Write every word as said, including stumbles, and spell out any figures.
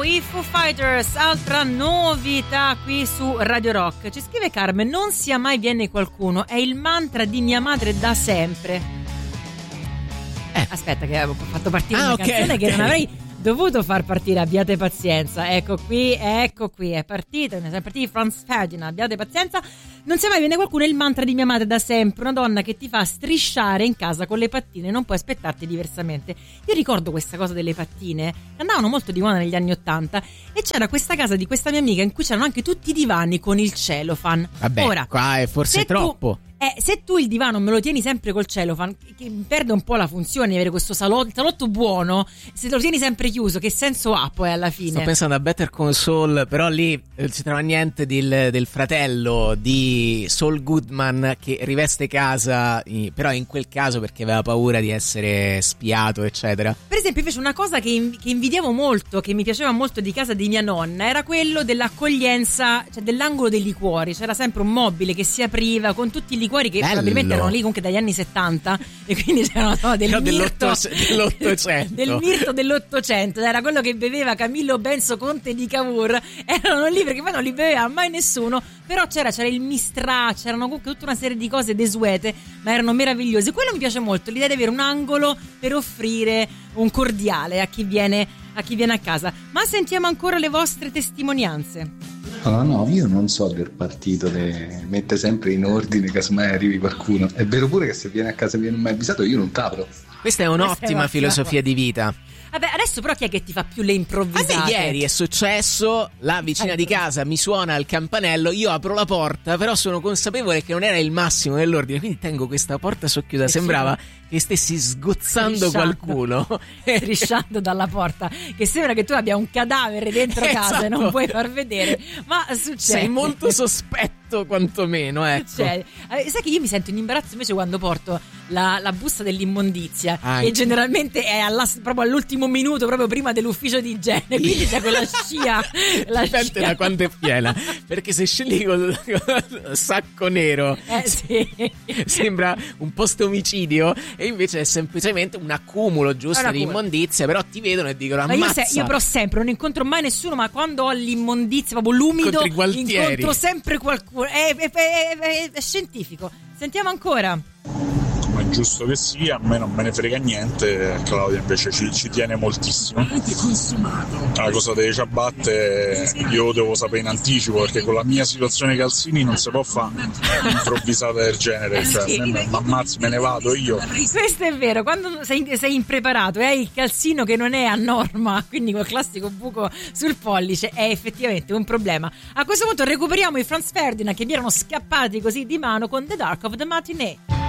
i Foo Fighters, altra novità qui su Radio Rock. Ci scrive Carmen: non sia mai viene qualcuno, è il mantra di mia madre da sempre. Eh. Aspetta che avevo fatto partire ah, una okay, canzone okay. che non avrei dovuto far partire. Abbiate pazienza, ecco qui, ecco qui, è partita, è partita Franz Ferdinand, abbiate pazienza. Non sia mai viene qualcuno, è il mantra di mia madre da sempre, una donna che ti fa strisciare in casa con le pattine, non puoi aspettarti diversamente. Io ricordo questa cosa delle pattine, andavano molto di moda negli anni ottanta, e c'era questa casa di questa mia amica in cui c'erano anche tutti i divani con il cellophane. Vabbè, ora, qua è forse troppo. Tu, eh, se tu il divano me lo tieni sempre col cellophane, che, che perde un po' la funzione di avere questo salotto, salotto buono, se lo tieni sempre chiuso, che senso ha poi alla fine? Sto pensando a Better Call Saul, però lì non si trova niente del, del fratello di Saul Goodman che riveste casa, però in quel caso perché aveva paura di essere spiato, eccetera. Per esempio, invece, una cosa che, inv- che invidiavo molto, che mi piaceva molto di casa di mia nonna, era quello dell'accoglienza, cioè dell'angolo dei liquori. C'era sempre un mobile che si apriva con tutti i liquori che Bello. probabilmente erano lì comunque dagli anni settanta, e quindi c'erano no, del no, mirto dell'Ottocento del mirto dell'Ottocento. Era quello che beveva Camillo Benso, conte di Cavour. Erano lì perché poi non li beveva mai nessuno, però c'era, c'era il Mistrà, c'erano comunque tutta una serie di cose desuete, ma erano meravigliose. Quello mi piace molto, l'idea di avere un angolo per offrire un cordiale a chi viene a chi viene a casa. Ma sentiamo ancora le vostre testimonianze. No, no, io non so del partito che mette sempre in ordine casomai arrivi qualcuno. È vero pure che se viene a casa e viene mai avvisato, io non t'apro. Questa è un'ottima filosofia di vita. Vabbè, adesso però chi è che ti fa più le improvvisate? A me ieri è successo, la vicina di casa mi suona il campanello, io apro la porta, però sono consapevole che non era il massimo dell'ordine, quindi tengo questa porta socchiusa, sembrava che stessi sgozzando qualcuno. Strisciando dalla porta, che sembra che tu abbia un cadavere dentro esatto. casa e non puoi far vedere, ma succede. Sei molto sospetto quantomeno, ecco. Cioè, sai che io mi sento in imbarazzo invece quando porto la, la busta dell'immondizia, Anche. che generalmente è alla, proprio all'ultimo minuto, proprio prima dell'ufficio di igiene, quindi c'è quella scia. La Dipende scia. da quando è piena, perché se scegli col sacco nero eh, sì. sembra un post omicidio, e invece è semplicemente un accumulo giusto di immondizia, però ti vedono e dicono ammazza. Ma io, se, io però sempre non incontro mai nessuno, ma quando ho l'immondizia, proprio l'umido, incontro sempre qualcuno. È, è, è, è, è scientifico. Sentiamo ancora. Come è giusto che sia, a me non me ne frega niente. Claudia invece ci, ci tiene moltissimo. La cosa delle ciabatte io devo sapere in anticipo, perché con la mia situazione calzini non si può fare improvvisata del genere, cioè sì. me, ammazzi, me ne vado io. Questo è vero, quando sei, sei impreparato e hai il calzino che non è a norma, quindi quel classico buco sul pollice, è effettivamente un problema. A questo punto recuperiamo i Franz Ferdinand che mi erano scappati così di mano con The Dark of the Matinee.